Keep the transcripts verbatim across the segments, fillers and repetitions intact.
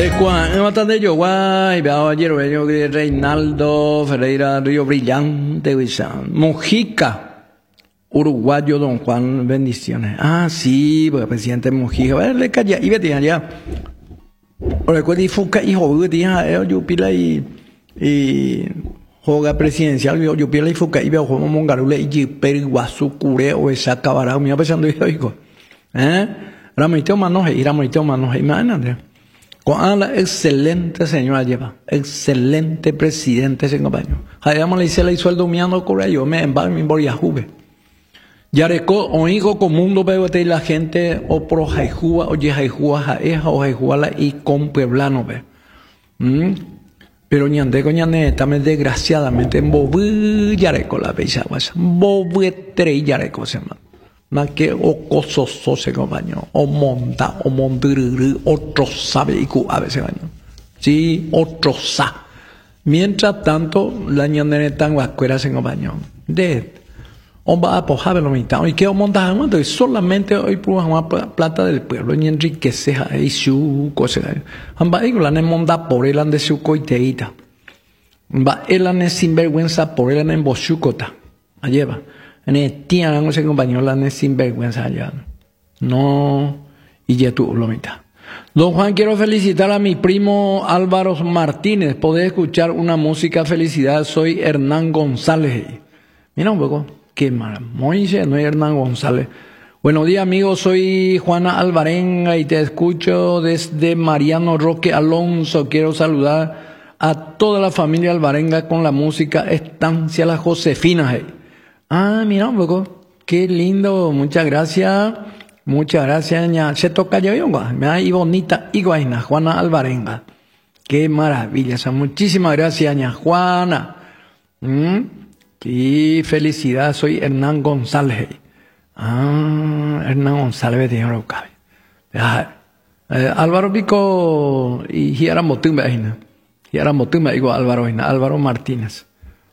bastante yo guay, veo ayer veo que Reinaldo Ferreira Río Brillante, Mojica, uruguayo Don Juan, bendiciones. Ah, sí, pues presidente Mojica, a ver, le calla, y vete allá. Ahora, cuando difuca y joder, día, yo pila y, y, joga presidencial, yo, yo pila y fuca y veo como mongarule y periguasu cure o esa cabarao, me pensando y oigo, eh, ramiteo manoje, y ramiteo manoje, imagínate. Con la excelente señora lleva, excelente presidente ese compañero. Hayamos le hice la sueldo miando con ellos, me embargo mi boria juve. Yareco, o hijo común do pegate la gente, o pro jaijua, o ye jaijua jaeja, o jaijua la y con pueblano, ve. ¿Mm? Pero ñande con ñande, también desgraciadamente, en bobu yareco la beisa, guasa. Bobu etre yareco se llama. Más que o cososo se compañero, o monta, o montururu, otro sabe y cu a veces baño. Sí, otro sa. Mientras tanto, la ñandene tan guascuera se compañero. De, o va a pojar lo mitad, y que o monta, y solamente hoy prueba más plata del pueblo, y enriquece ahí su cosa. Amba, y la ne monta por el ande su coiteita. Va, el ane sinvergüenza por el ane en bochucota. Allí va. En el tiempo ese compañero la sinvergüenza allá. No, y ya tú lo mitad. Don Juan, quiero felicitar a mi primo Álvaro Martínez. Podés escuchar una música felicidad. Soy Hernán González. Mira un poco, qué maravilla, no es Hernán González. Buenos días, amigos. Soy Juana Alvarenga y te escucho desde Mariano Roque Alonso. Quiero saludar a toda la familia Alvarenga con la música Estancia La Josefina. Ah, mira un poco, qué lindo, muchas gracias, muchas gracias, ña. Se toca ya, me da y bonita, iguaina, Juana Alvarenga. Qué maravilla, muchísimas gracias, ña Juana. ¿Mm? Qué felicidad, soy Hernán González. Ah, Hernán González, de ahora cabe. Eh, Álvaro Pico y Giara Motumba, Giara Motumba, igual Álvaro, Álvaro Martínez.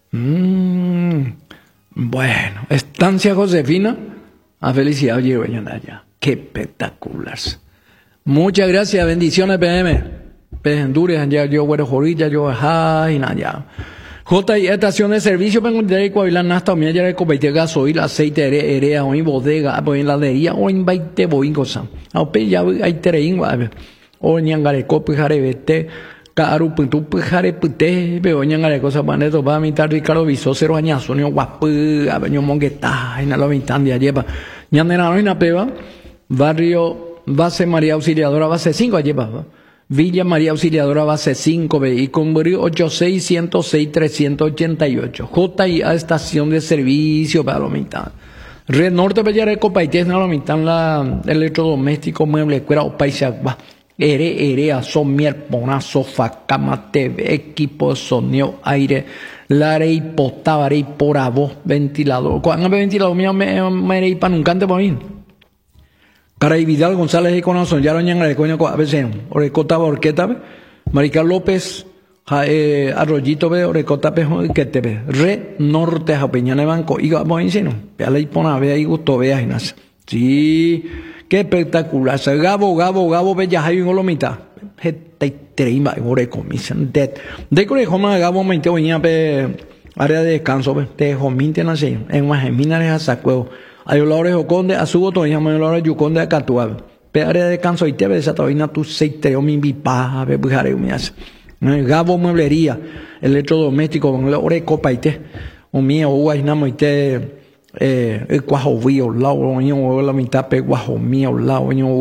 Mmm. Bueno, Estancia Josefina, a felicidad, llevo allá. Qué espectacular. Muchas gracias, bendiciones, P M. Pendures, allá, yo, güero, jorilla, yo, ajá, y nada, J I estación de servicio, vengo de Coavilán, hasta mi ayer, copeite gasoil, aceite, erea, o en bodega, o en ladería, o en baite, boingosa. A pe, ya, hay tereín, o en yangareco, pijarebete. Caru puntu pujare pute veo ñangare cosa paneto va a mitar Ricardo Visócero añazo ni guapu abeño mongueta en la mitad de lleva ñandena no ina peba barrio base María Auxiliadora base cinco lleva Villa María Auxiliadora base cinco ve y con ocho seis cero seis tres ocho ocho J I A estación de servicio para la mitad Red Norte Bellare Copaité en la mitad la electrodoméstico mueble cuera o paisagua Ere, erea, somier, pona, sofá, cama, T V, equipo, sonido, aire, lare y potavare y por voz, ventilador. Cuando me ventilador mío me me iré para un cante por mí. Caray Vidal González y conoce ya lo ñan de coño a veces. Orecota Borqueta, Marica López, eh, Arroyito ve, Orecota Pejo que te ve. Re Norte Japeñana de Banco. Y vamos a decir, no. Vea la hipona, vea y gusto, vea y nace. Sí. Qué espectacular. Gabo, Gabo, Gabo, bella, hay un olomita. Gente treima, ore comisión. De, de corejoma, Gabo, me te venía pe área de descanso, pe. Te jominte nace. En más gemina de sacueo. Hay olores o conde, a su voto, llama olores yuconde a catual. Pe área de descanso y te ves esa todavía tu seiteo, mi bipa, pe bujare, me hace. Gabo, mueblería, electrodoméstico, con ore copa y te. O mío, guaynamo y te. Eh, el cuajo vío, lao, la mitad pe guajo mío, lao,